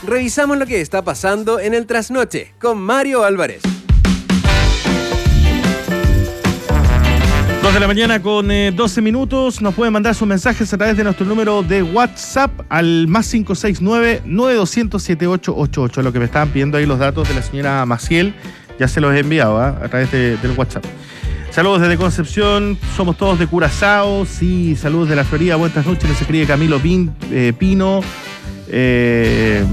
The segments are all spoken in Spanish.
revisamos lo que está pasando en el Trasnoche con Mario Álvarez. 2 de la mañana con 12 minutos. Nos pueden mandar sus mensajes a través de nuestro número de WhatsApp al más 569-9200-7888. Lo que me estaban pidiendo ahí los datos de la señora Maciel, ya se los he enviado a través del WhatsApp. Saludos desde Concepción, somos todos de Curazao. Sí, saludos de la Florida, buenas noches. Nos escribe Camilo Pino. ¿Qué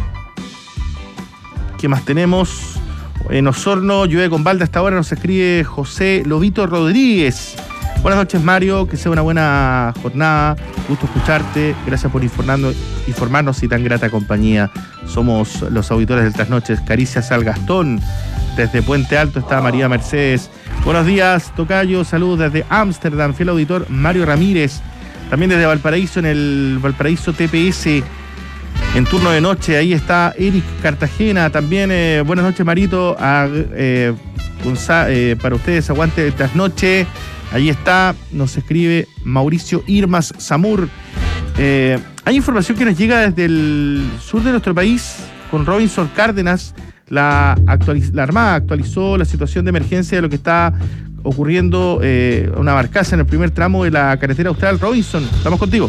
más tenemos? En Osorno, llueve con balde hasta ahora, nos escribe José Lobito Rodríguez. Buenas noches, Mario, que sea una buena jornada. Gusto escucharte, gracias por informarnos y tan grata compañía. Somos los auditores del Trasnoches. Caricias al Gastón. Desde Puente Alto está María Mercedes. Buenos días, tocayo, saludos desde Ámsterdam, fiel auditor Mario Ramírez. También desde Valparaíso, en el Valparaíso TPS. En turno de noche, ahí está Eric Cartagena. También, buenas noches, Marito. Para ustedes, aguante el Trasnoche. Ahí está, nos escribe Mauricio Irmas Zamur. Hay información que nos llega desde el sur de nuestro país con Robinson Cárdenas. La Armada actualizó la situación de emergencia de lo que está ocurriendo una barcaza en el primer tramo de la carretera austral. Robinson, estamos contigo.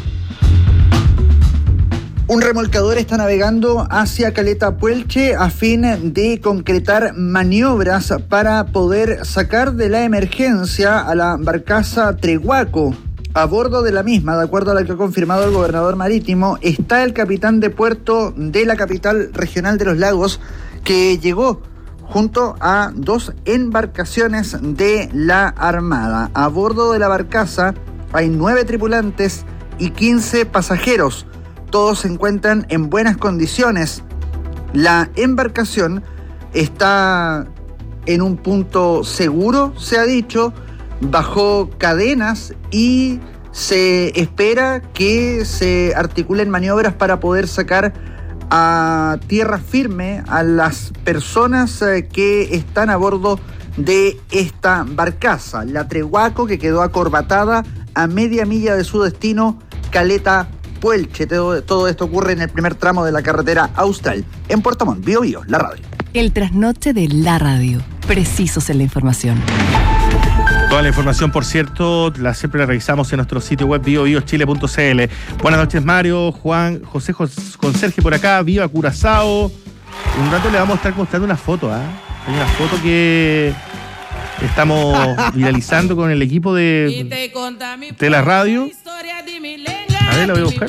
Un remolcador está navegando hacia Caleta Puelche a fin de concretar maniobras para poder sacar de la emergencia a la barcaza Trehuaco. A bordo de la misma, de acuerdo a lo que ha confirmado el gobernador marítimo, está el capitán de puerto de la capital regional de los lagos, que llegó junto a 2 embarcaciones de la Armada. A bordo de la barcaza hay 9 tripulantes y 15 pasajeros. Todos se encuentran en buenas condiciones. La embarcación está en un punto seguro, se ha dicho, bajo cadenas, y se espera que se articulen maniobras para poder sacar a tierra firme a las personas que están a bordo de esta barcaza, la Trehuaco, que quedó acorbatada a media milla de su destino, Caleta Puelche. Todo esto ocurre en el primer tramo de la carretera austral, en Puerto Montt. Bío Bío, la radio. El Trasnoche de la radio. Precisos en la información. Toda la información, por cierto, siempre la revisamos en nuestro sitio web biobiochile.cl. Buenas noches, Mario, Juan, José Conserje por acá, viva Curazao. Un rato le vamos a estar mostrando una foto, Hay una foto que estamos viralizando con el equipo de la radio. A ver, la voy a buscar.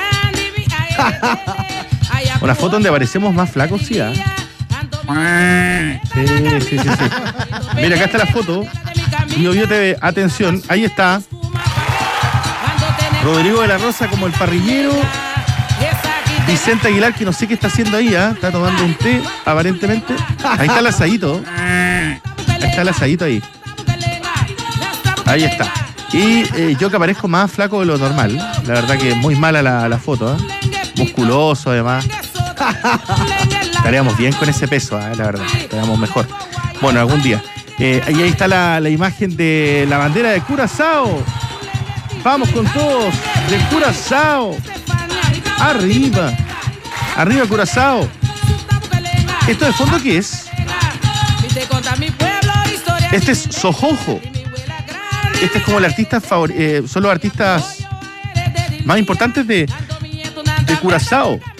Una foto donde aparecemos más flacos, sí, Sí. Mira, acá está la foto. Bio TV, atención, ahí está Rodrigo de la Rosa como el parrillero. Vicente Aguilar, que no sé qué está haciendo ahí, está tomando un té, aparentemente. Ahí está el asadito. Ahí. Ahí está. Y yo, que aparezco más flaco de lo normal. La verdad que muy mala la foto, musculoso, además. Estaríamos bien con ese peso, la verdad. Estaríamos mejor. Bueno, algún día. Y ahí está la imagen de la bandera de Curazao. Vamos con todos, de Curazao. Arriba Curazao. ¿Esto de fondo qué es? Este es Sojojo. Este es como el artista son los artistas más importantes de Curazao.